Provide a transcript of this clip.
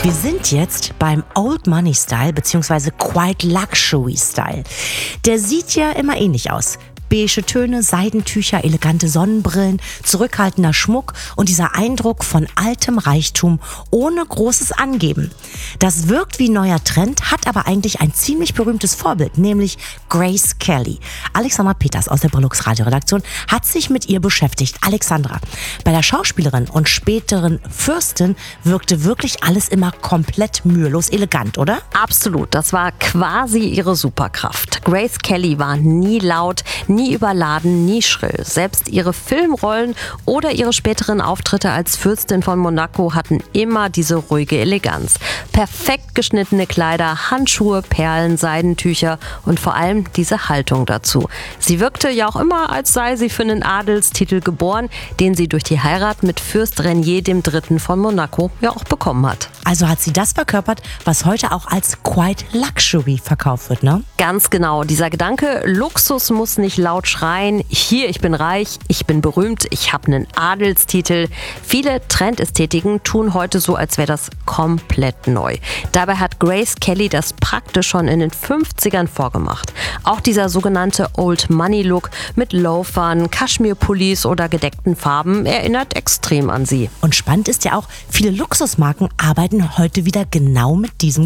Wir sind jetzt beim Old Money Style bzw. Quite Luxury Style. Der sieht ja immer ähnlich aus. Beige Töne, Seidentücher, elegante Sonnenbrillen, zurückhaltender Schmuck und dieser Eindruck von altem Reichtum ohne großes Angeben. Das wirkt wie neuer Trend, hat aber eigentlich ein ziemlich berühmtes Vorbild, nämlich Grace Kelly. Alexandra Peters aus der Brillux Radioredaktion hat sich mit ihr beschäftigt. Alexandra, bei der Schauspielerin und späteren Fürstin wirkte wirklich alles immer komplett mühelos elegant, oder? Absolut, das war quasi ihre Superkraft. Grace Kelly war nie laut, nie überladen, nie schrill. Selbst ihre Filmrollen oder ihre späteren Auftritte als Fürstin von Monaco hatten immer diese ruhige Eleganz. Perfekt geschnittene Kleider, Handschuhe, Perlen, Seidentücher und vor allem diese Haltung dazu. Sie wirkte ja auch immer, als sei sie für einen Adelstitel geboren, den sie durch die Heirat mit Fürst Rainier III. Von Monaco ja auch bekommen hat. Also hat sie das verkörpert, was heute auch als Quite Luxury verkauft wird, ne? Ganz genau, dieser Gedanke, Luxus muss nicht laut schreien, hier, ich bin reich, ich bin berühmt, ich habe einen Adelstitel. Viele Trendästhetiken tun heute so, als wäre das komplett neu. Dabei hat Grace Kelly das praktisch schon in den 50ern vorgemacht. Auch dieser sogenannte Old Money Look mit Loafern, Kaschmirpullis oder gedeckten Farben erinnert extrem an sie. Und spannend ist ja auch, viele Luxusmarken arbeiten heute wieder genau mit diesem